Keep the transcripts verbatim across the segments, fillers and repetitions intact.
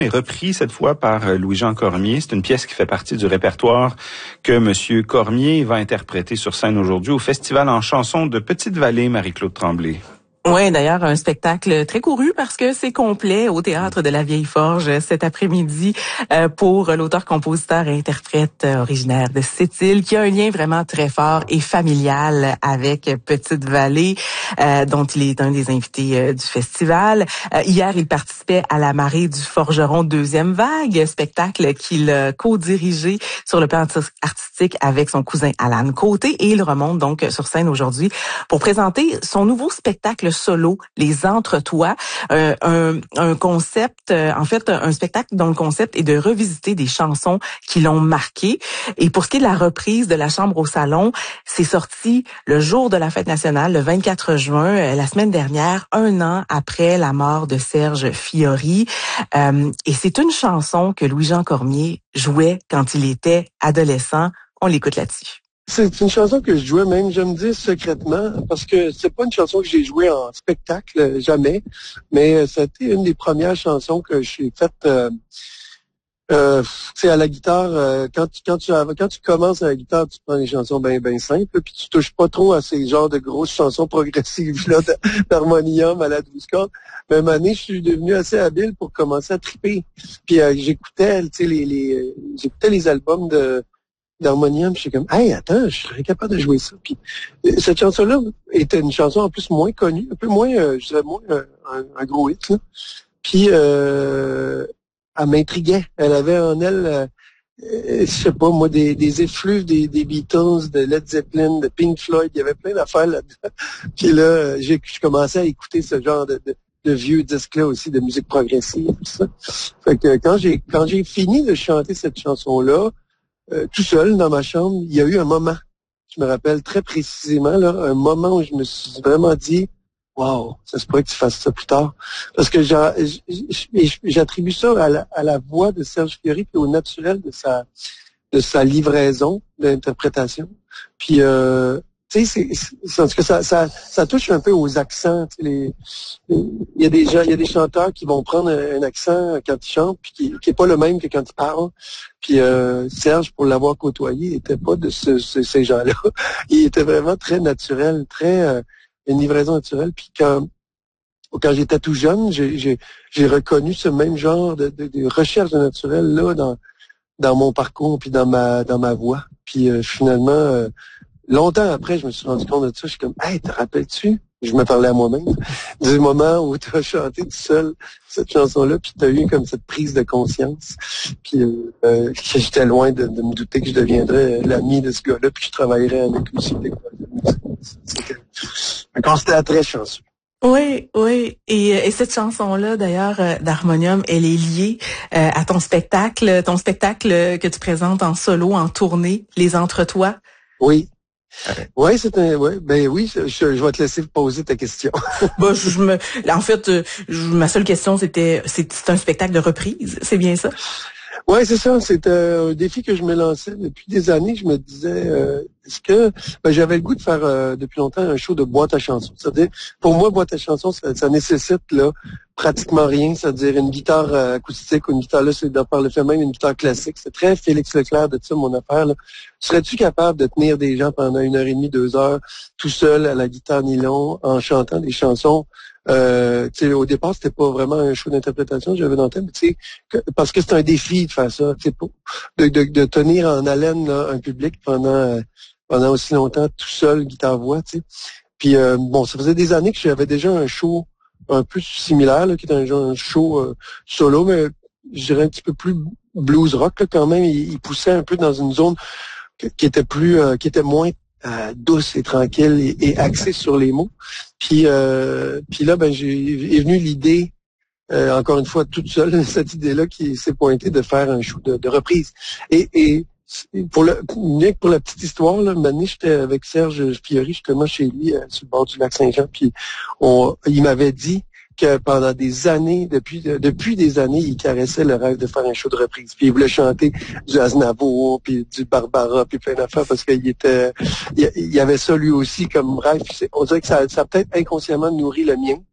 est repris cette fois par Louis-Jean Cormier. C'est une pièce qui fait partie du répertoire que Monsieur Cormier va interpréter sur scène aujourd'hui au Festival en chansons de Petite-Vallée, Marie-Claude Tremblay. Oui, d'ailleurs, un spectacle très couru parce que c'est complet au Théâtre de la Vieille Forge cet après-midi euh, pour l'auteur, compositeur et interprète originaire de Sept-Îles qui a un lien vraiment très fort et familial avec Petite-Vallée, euh, dont il est un des invités euh, du festival. Euh, hier, il participait à la Marée du Forgeron Deuxième Vague, spectacle qu'il a co-dirigé sur le plan artistique avec son cousin Alan Côté, et il remonte donc sur scène aujourd'hui pour présenter son nouveau spectacle solo, Les Entre-Toi, euh, un, un concept, euh, en fait, un spectacle dont le concept est de revisiter des chansons qui l'ont marqué. Et pour ce qui est de la reprise de La Chambre au Salon, c'est sorti le jour de la fête nationale, le vingt-quatre juin, euh, la semaine dernière, un an après la mort de Serge Fiori. Euh, et c'est une chanson que Louis-Jean Cormier jouait quand il était adolescent. On l'écoute là-dessus. C'est une chanson que je jouais même, je me dis, secrètement, parce que c'est pas une chanson que j'ai jouée en spectacle, jamais, mais c'était une des premières chansons que j'ai faites, euh, euh, tu sais, à la guitare. Euh, quand tu quand tu quand tu commences à la guitare, tu prends des chansons bien bien simples, puis tu touches pas trop à ces genres de grosses chansons progressives là, d'harmonium à la douze cordes. Mais à un moment donné, je suis devenu assez habile pour commencer à triper. Puis euh, j'écoutais, tu sais, les, les j'écoutais les albums de d'harmonium, je suis comme, hey, attends, je serais capable de jouer ça. Puis cette chanson-là était une chanson en plus moins connue, un peu moins, euh, je dirais moins euh, un, un gros hit, là. Puis euh, elle m'intriguait. Elle avait en elle, euh, je sais pas moi, des, des effluves des, des Beatles, de Led Zeppelin, de Pink Floyd. Il y avait plein d'affaires là-dedans. Puis là, j'ai je commençais à écouter ce genre de, de, de vieux disques-là aussi, de musique progressive, tout ça. Fait que quand j'ai quand j'ai fini de chanter cette chanson-là, Euh, tout seul dans ma chambre, il y a eu un moment, je me rappelle très précisément, là, un moment où je me suis vraiment dit, wow, ça se pourrait que tu fasses ça plus tard. Parce que j'attribue ça à la, à la voix de Serge Fiori et au naturel de sa, de sa livraison d'interprétation. Puis, euh, tu sais, c'est, en tout cas, ça, ça, ça touche un peu aux accents. Les, il y a des gens, il y a des chanteurs qui vont prendre un, un accent quand ils chantent, puis qui, qui est pas le même que quand ils parlent. Puis euh, Serge, pour l'avoir côtoyé, était pas de ce, ce, ces gens-là. Il était vraiment très naturel, très euh, une livraison naturelle. Puis quand quand j'étais tout jeune, j'ai, j'ai, j'ai reconnu ce même genre de, de, de recherche de naturel là dans dans mon parcours puis dans ma dans ma voix. Puis euh, finalement. Euh, Longtemps après, je me suis rendu compte de ça. Je suis comme, hey, te rappelles-tu? Je me parlais à moi-même. Du moment où tu as chanté tout seul cette chanson-là, puis tu as eu comme cette prise de conscience. Puis euh, euh, j'étais loin de, de me douter que je deviendrais l'ami de ce gars-là, puis que je travaillerais avec lui sur l'école de musique. C'était un constat très chanceux. Oui, oui. Et, et cette chanson-là, d'ailleurs, euh, d'harmonium, elle est liée euh, à ton spectacle, ton spectacle que tu présentes en solo, en tournée, Les Entre-Toi. Oui. Oui, c'est un, ouais, ben oui, je, je vais te laisser poser ta question. Bah, je, je me, en fait, je, ma seule question, c'était, c'est, c'est un spectacle de reprise, c'est bien ça? Oui, c'est ça. C'est euh, un défi que je me lançais depuis des années. Je me disais, euh, est-ce que ben, j'avais le goût de faire euh, depuis longtemps un show de boîte à chansons. C'est-à-dire, pour moi, boîte à chansons, ça, ça nécessite là pratiquement rien. C'est-à-dire une guitare euh, acoustique ou une guitare là, c'est de par le fait même une guitare classique. C'est très Félix Leclerc de ça, mon affaire. Là. Serais-tu capable de tenir des gens pendant une heure et demie, deux heures, tout seul à la guitare nylon, en chantant des chansons? Euh, au départ, c'était pas vraiment un show d'interprétation, j'avais dans le thème, mais que, parce que c'est un défi de faire ça, pour, de, de, de tenir en haleine là, un public pendant euh, pendant aussi longtemps, tout seul, guitare-voix, tu sais. Puis euh, bon, ça faisait des années que j'avais déjà un show un peu similaire, là, qui était un, genre, un show euh, solo, mais je dirais un petit peu plus blues rock là, quand même. Il, il poussait un peu dans une zone qui était plus, euh, qui était moins Euh, douce et tranquille et, et axée sur les mots. Puis, euh, puis là, ben, j'ai est venue l'idée, euh, encore une fois, toute seule, cette idée-là qui s'est pointée de faire un show de, de reprise. Et, et pour le pour la petite histoire, là, une année, j'étais avec Serge Fiori, justement chez lui, euh, sur le bord du lac Saint-Jean, puis on, il m'avait dit que pendant des années, depuis depuis des années, il caressait le rêve de faire un show de reprise. Puis il voulait chanter du Aznavour, puis du Barbara, puis plein d'affaires parce qu'il était, il y avait ça lui aussi comme rêve. Puis on dirait que ça, ça a peut-être inconsciemment nourri le mien.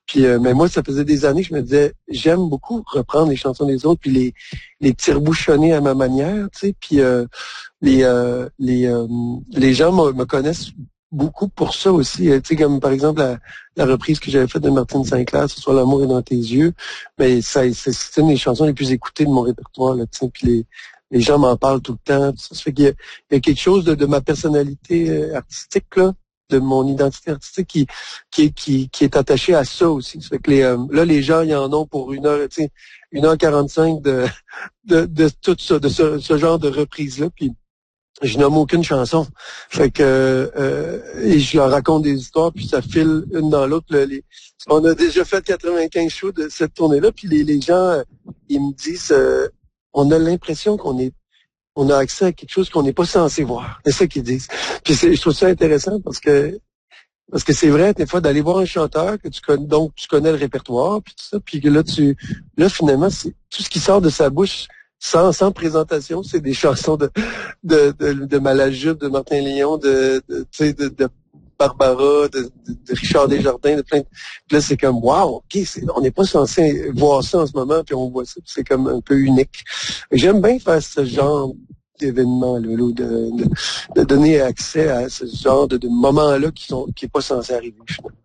Puis, euh, mais moi, ça faisait des années que je me disais, j'aime beaucoup reprendre les chansons des autres, puis les les tire-bouchonner à ma manière, tu sais. Puis euh, les euh, les euh, les gens me, me connaissent beaucoup pour ça aussi. Tu sais, comme par exemple la, la reprise que j'avais faite de Martine Sinclair, ce soit L'amour est dans tes yeux, mais ça c'est, c'est une des chansons les plus écoutées de mon répertoire, là, tu sais. Puis les les gens m'en parlent tout le temps. Ça, ça fait qu'il y a, il y a quelque chose de, de ma personnalité artistique là, de mon identité artistique qui qui qui qui est attaché à ça aussi. Ça fait que les euh, là les gens ils en ont pour une heure, tu sais, une heure quarante-cinq de de de tout ça, de ce, ce genre de reprise là. Puis je nomme aucune chanson. Fait que euh, et je leur raconte des histoires, puis ça file une dans l'autre. Là, les, on a déjà fait quatre-vingt-quinze shows de cette tournée-là, puis les, les gens ils me disent euh, on a l'impression qu'on est on a accès à quelque chose qu'on n'est pas censé voir. C'est ça qu'ils disent. Puis c'est, je trouve ça intéressant parce que parce que c'est vrai, des fois, d'aller voir un chanteur que tu connais, donc tu connais le répertoire, puis tout ça, puis que là, tu là, finalement, c'est tout ce qui sort de sa bouche sans, sans présentation, c'est des chansons de de, de, de Malajube, de Martin Léon, de, de tu sais, de, de Barbara, de, de, de Richard Desjardins, de plein de... Puis là, c'est comme, wow, OK, c'est, on n'est pas censé voir ça en ce moment, puis on voit ça, puis c'est comme un peu unique. J'aime bien faire ce genre d'événements, là, de, de, de donner accès à ce genre de, de moments-là qui sont qui est pas censé arriver, finalement.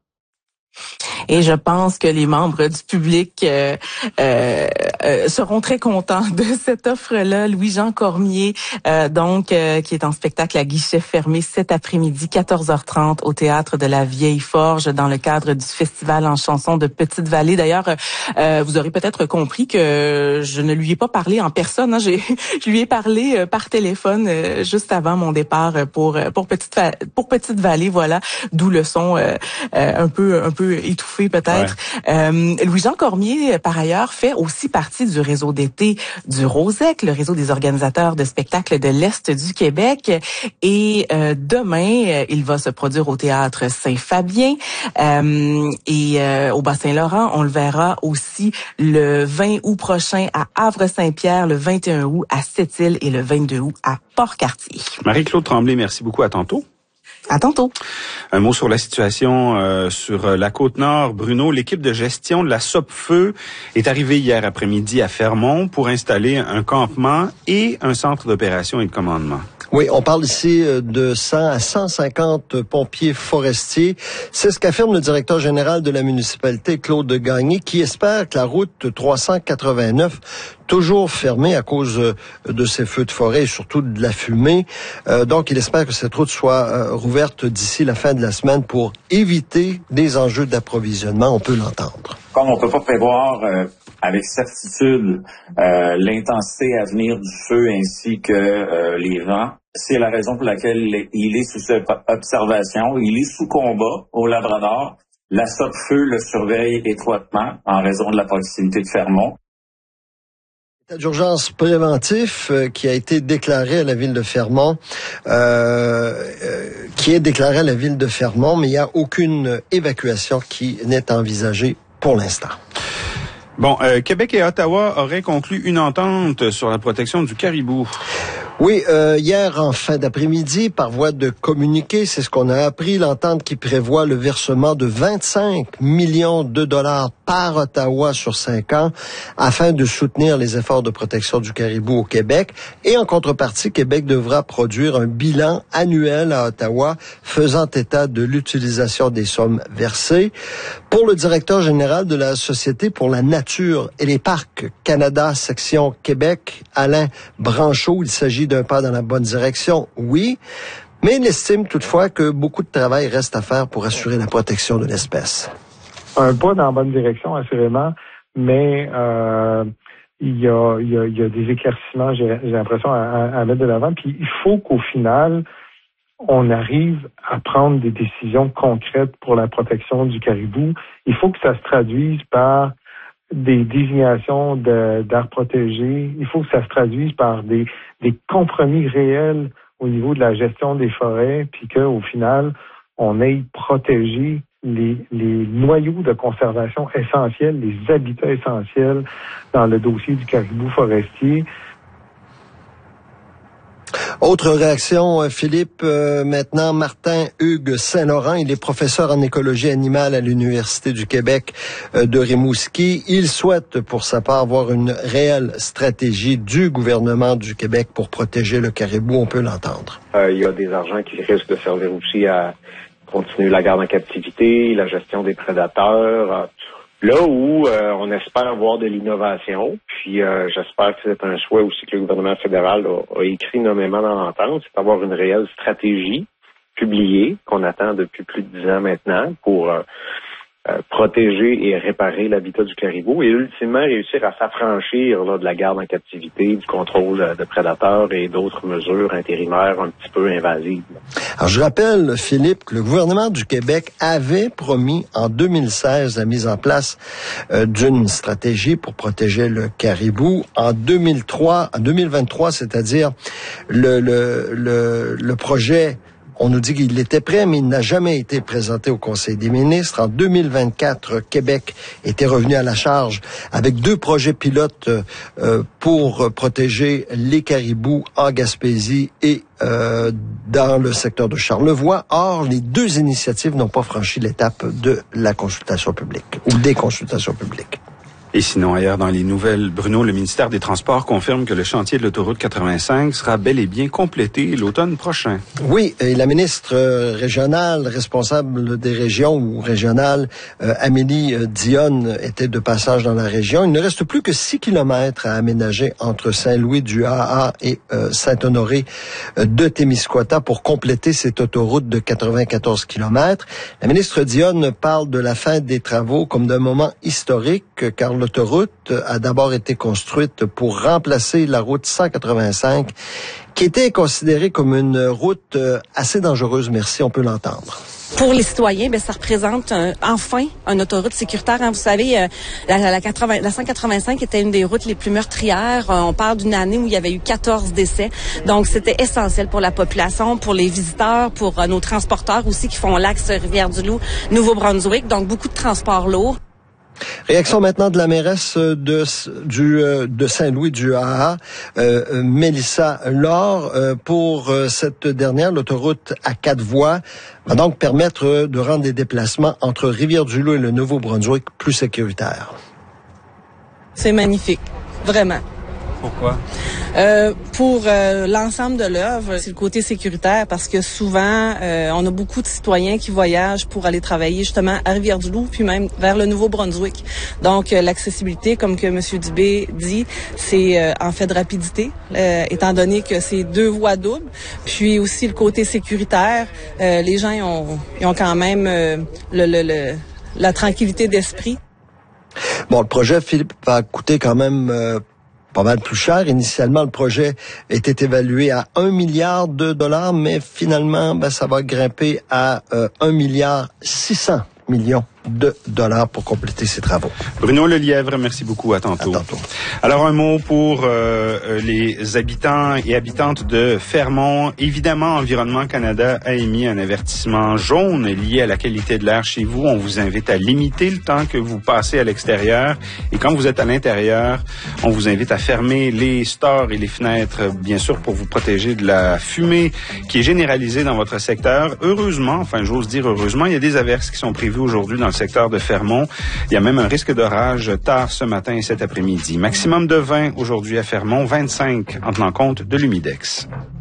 Et je pense que les membres du public euh, euh, euh, seront très contents de cette offre-là. Louis-Jean Cormier, euh, donc, euh, qui est en spectacle à guichet fermé cet après-midi, quatorze heures trente, au Théâtre de la Vieille Forge, dans le cadre du Festival en chansons de Petite-Vallée. D'ailleurs, euh, vous aurez peut-être compris que je ne lui ai pas parlé en personne. Hein. J'ai, je lui ai parlé euh, par téléphone euh, juste avant mon départ pour pour Petite pour Petite-Vallée. Voilà, d'où le son euh, euh, un peu un peu étouffé peut-être. Ouais. Euh, Louis-Jean Cormier, par ailleurs, fait aussi partie du réseau d'été du Rosec, le réseau des organisateurs de spectacles de l'Est du Québec. Et euh, demain, il va se produire au Théâtre Saint-Fabien. Euh, et euh, au Bas-Saint-Laurent, on le verra aussi le vingt août prochain à Havre-Saint-Pierre, le vingt et un août à Sept-Îles et le vingt-deux août à Port-Cartier. Marie-Claude Tremblay, merci beaucoup. À tantôt. À tantôt. Un mot sur la situation euh, sur la Côte-Nord. Bruno, l'équipe de gestion de la Sopfeu est arrivée hier après-midi à Fermont pour installer un campement et un centre d'opération et de commandement. Oui, on parle ici de cent à cent cinquante pompiers forestiers. C'est ce qu'affirme le directeur général de la municipalité, Claude Gagné, qui espère que la route trois cent quatre-vingt-neuf, toujours fermée à cause de ces feux de forêt et surtout de la fumée, euh, donc il espère que cette route soit euh, rouverte d'ici la fin de la semaine pour éviter des enjeux d'approvisionnement. On peut l'entendre. Comme on peut pas prévoir euh, avec certitude euh, l'intensité à venir du feu ainsi que euh, les vents, c'est la raison pour laquelle il est sous observation, il est sous combat au Labrador. La Sopfeu le surveille étroitement en raison de la proximité de Fermont. L'état d'urgence préventif euh, qui a été déclaré à la ville de Fermont, euh, euh, qui est déclaré à la ville de Fermont, mais il n'y a aucune évacuation qui n'est envisagée pour l'instant. Bon, euh, Québec et Ottawa auraient conclu une entente sur la protection du caribou. Oui, euh, hier en fin d'après-midi, par voie de communiqué, c'est ce qu'on a appris, l'entente qui prévoit le versement de vingt-cinq millions de dollars par Ottawa sur cinq ans afin de soutenir les efforts de protection du caribou au Québec. Et en contrepartie, Québec devra produire un bilan annuel à Ottawa faisant état de l'utilisation des sommes versées. Pour le directeur général de la Société pour la nature et les parcs Canada, section Québec, Alain Branchot, il s'agit d'un pas dans la bonne direction, oui, mais il estime toutefois que beaucoup de travail reste à faire pour assurer la protection de l'espèce. Un pas dans la bonne direction, assurément, mais euh, il, y a, il, y a, il y a des éclaircissements, j'ai, j'ai l'impression, à, à mettre de l'avant. Puis il faut qu'au final, on arrive à prendre des décisions concrètes pour la protection du caribou. Il faut que ça se traduise par des désignations de, d'aires protégées. Il faut que ça se traduise par des, des compromis réels au niveau de la gestion des forêts, puis qu'au final, on ait protégé les, les noyaux de conservation essentiels, les habitats essentiels dans le dossier du caribou forestier. Autre réaction, Philippe, euh, maintenant, Martin Hugues Saint-Laurent, il est professeur en écologie animale à l'Université du Québec euh, de Rimouski. Il souhaite, pour sa part, voir une réelle stratégie du gouvernement du Québec pour protéger le caribou. On peut l'entendre. Euh, il y a des argents qui risquent de servir aussi à continuer la garde en captivité, la gestion des prédateurs, euh, là où euh, on espère voir de l'innovation, puis euh, j'espère que c'est un souhait aussi que le gouvernement fédéral a, a écrit nommément dans l'entente, c'est d'avoir une réelle stratégie publiée qu'on attend depuis plus de dix ans maintenant pour euh, euh, protéger et réparer l'habitat du caribou et ultimement réussir à s'affranchir là, de la garde en captivité, du contrôle euh, de prédateurs et d'autres mesures intérimaires un petit peu invasives. Alors, je rappelle, Philippe, que le gouvernement du Québec avait promis en deux mille seize la mise en place euh, d'une stratégie pour protéger le caribou. En deux mille trois, en deux mille vingt-trois, c'est-à-dire le, le, le, le projet, on nous dit qu'il était prêt, mais il n'a jamais été présenté au Conseil des ministres. En deux mille vingt-quatre, Québec était revenu à la charge avec deux projets pilotes euh, pour protéger les caribous en Gaspésie et euh, dans le secteur de Charlevoix. Or, les deux initiatives n'ont pas franchi l'étape de la consultation publique ou des consultations publiques. Et sinon, ailleurs dans les nouvelles, Bruno, le ministère des Transports confirme que le chantier de l'autoroute quatre-vingt-cinq sera bel et bien complété l'automne prochain. Oui, et la ministre euh, régionale, responsable des régions ou régionale, euh, Amélie euh, Dionne, était de passage dans la région. Il ne reste plus que six kilomètres à aménager entre Saint-Louis-du-Ha-Ha et euh, Saint-Honoré euh, de Témiscouata pour compléter cette autoroute de quatre-vingt-quatorze kilomètres. La ministre Dionne parle de la fin des travaux comme d'un moment historique, car l'autoroute a d'abord été construite pour remplacer la route cent quatre-vingt-cinq, qui était considérée comme une route assez dangereuse. Merci, on peut l'entendre. Pour les citoyens, ben ça représente un, enfin une autoroute sécuritaire. Hein. Vous savez, euh, la, la, quatre-vingts, la cent quatre-vingt-cinq était une des routes les plus meurtrières. Euh, on parle d'une année où il y avait eu quatorze décès. Donc, c'était essentiel pour la population, pour les visiteurs, pour euh, nos transporteurs aussi qui font l'axe Rivière-du-Loup, Nouveau-Brunswick. Donc, beaucoup de transports lourds. Réaction maintenant de la mairesse de, du, de Saint-Louis-du-Ha-Ha, euh, Mélissa Laure. Euh, pour cette dernière, l'autoroute à quatre voies va donc permettre de rendre les déplacements entre Rivière-du-Loup et le Nouveau-Brunswick plus sécuritaires. C'est magnifique, vraiment. Pourquoi? Euh, pour euh, l'ensemble de l'œuvre, c'est le côté sécuritaire parce que souvent, euh, on a beaucoup de citoyens qui voyagent pour aller travailler justement à Rivière-du-Loup puis même vers le Nouveau-Brunswick. Donc, euh, l'accessibilité, comme que M. Dubé dit, c'est euh, en fait de rapidité, euh, étant donné que c'est deux voies doubles. Puis aussi le côté sécuritaire, euh, les gens ils ont, ils ont quand même euh, le, le, le, la tranquillité d'esprit. Bon, le projet, Philippe, va coûter quand même... Euh, pas mal plus cher. Initialement, le projet était évalué à un milliard de dollars, mais finalement, ben, ça va grimper à euh, un milliard six cents millions de dollars pour compléter ces travaux. Bruno Lelièvre, merci beaucoup. À tantôt. À tantôt. Alors, un mot pour euh, les habitants et habitantes de Fermont. Évidemment, Environnement Canada a émis un avertissement jaune lié à la qualité de l'air chez vous. On vous invite à limiter le temps que vous passez à l'extérieur. Et quand vous êtes à l'intérieur, on vous invite à fermer les stores et les fenêtres, bien sûr, pour vous protéger de la fumée qui est généralisée dans votre secteur. Heureusement, enfin, j'ose dire heureusement, il y a des averses qui sont prévues aujourd'hui dans le secteur de Fermont. Il y a même un risque d'orage tard ce matin et cet après-midi. Maximum de vingt aujourd'hui à Fermont, vingt-cinq en tenant compte de l'humidex.